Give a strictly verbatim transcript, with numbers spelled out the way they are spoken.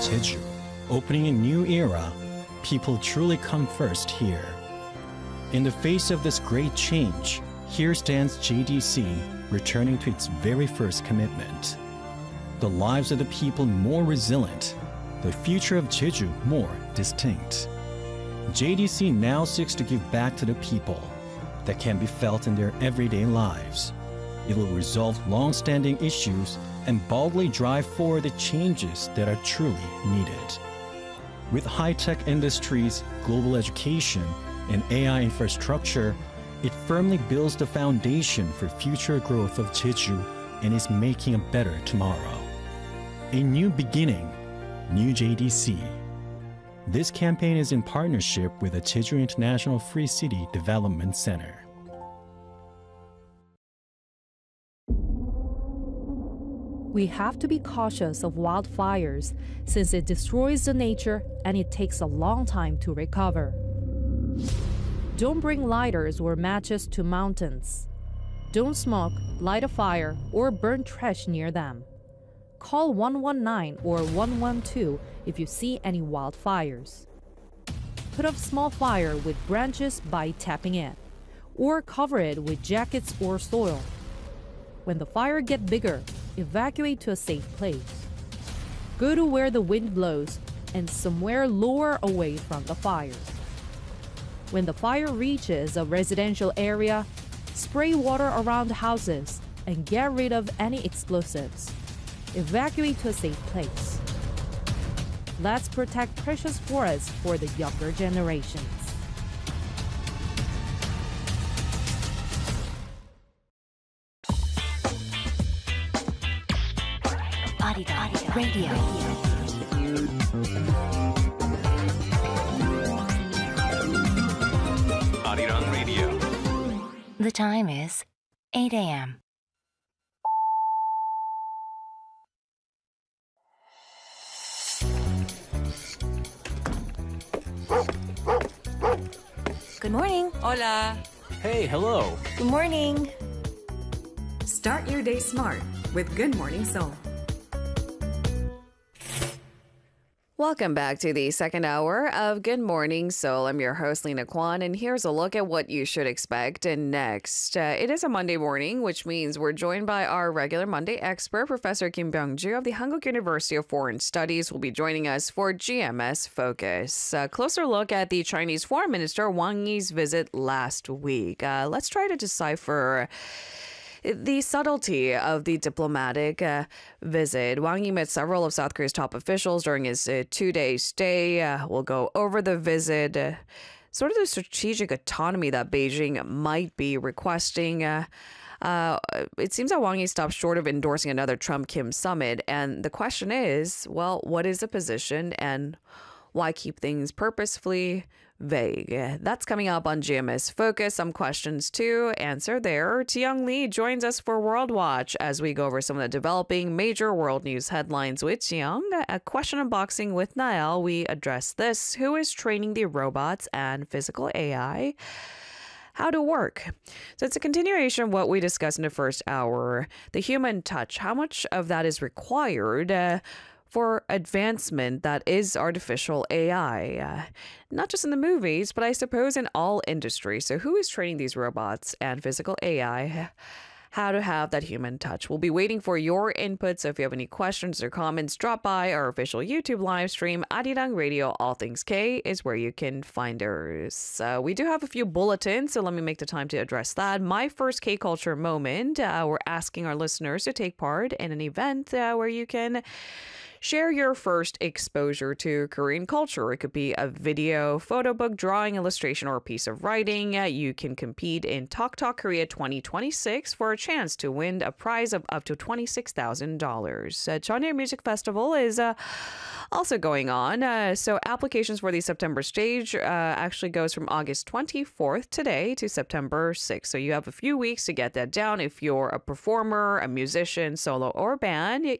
Jeju, opening a new era, people truly come first here. In the face of this great change, here stands J D C returning to its very first commitment. The lives of the people more resilient, the future of Jeju more distinct. J D C now seeks to give back to the people that can be felt in their everyday lives. It will resolve long-standing issues and boldly drive forward the changes that are truly needed. With high-tech industries, global education, and A I infrastructure, it firmly builds the foundation for future growth of Jeju and is making a better tomorrow. A new beginning, new J D C. This campaign is in partnership with the Jeju International Free City Development Center. We have to be cautious of wildfires since it destroys the nature and it takes a long time to recover. Don't bring lighters or matches to mountains. Don't smoke, light a fire, or burn trash near them. Call one one nine or one one two if you see any wildfires. Put out small fire with branches by tapping it, or cover it with jackets or soil. When the fire gets bigger, evacuate to a safe place. Go to where the wind blows and somewhere lower away from the fire. When the fire reaches a residential area, spray water around houses and get rid of any explosives. Evacuate to a safe place. Let's protect precious forests for the younger generations. Arirang Radio. Arirang Radio. The time is eight a.m. Good morning. Hola. Hey, hello. Good morning. Start your day smart with Good Morning Seoul. Welcome back to the second hour of Good Morning Seoul. I'm your host, Lena Kwan, and here's a look at what you should expect next. Uh, it is a Monday morning, which means we're joined by our regular Monday expert, Professor Kim Byung-ju of the Hankuk University of Foreign Studies, will be joining us for G M S Focus. A closer look at the Chinese Foreign Minister Wang Yi's visit last week. Uh, let's try to decipher the subtlety of the diplomatic uh, visit. Wang Yi met several of South Korea's top officials during his uh, two-day stay. Uh, we'll go over the visit, uh, sort of the strategic autonomy that Beijing might be requesting. Uh, uh, it seems that Wang Yi stopped short of endorsing another Trump-Kim summit. And the question is, well, what is the position and why keep things purposefully vague? That's coming up on G M S Focus. Some questions to answer there. Tiyoung Lee joins us for World Watch as we go over some of the developing major world news headlines with Tiyoung. A question unboxing with Nael. We address this. Who is training the robots and physical A I? How to work. So it's a continuation of what we discussed in the first hour. The human touch. How much of that is required Uh, for advancement that is artificial A I, uh, not just in the movies, but I suppose in all industries. So who is training these robots and physical A I? How to have that human touch. We'll be waiting for your input. So if you have any questions or comments, drop by our official YouTube live stream. Arirang Radio, All Things K is where you can find us. Uh, we do have a few bulletins, so let me make the time to address that. My first K-Culture moment. Uh, we're asking our listeners to take part in an event uh, where you can share your first exposure to Korean culture. It could be a video, photo book, drawing, illustration, or a piece of writing. Uh, you can compete in Talk Talk Korea twenty twenty-six for a chance to win a prize of up to twenty-six thousand dollars. Uh, Cheonhae Music Festival is uh, also going on. Uh, so applications for the September stage uh, actually goes from August twenty-fourth today to September sixth. So you have a few weeks to get that down. If you're a performer, a musician, solo, or band,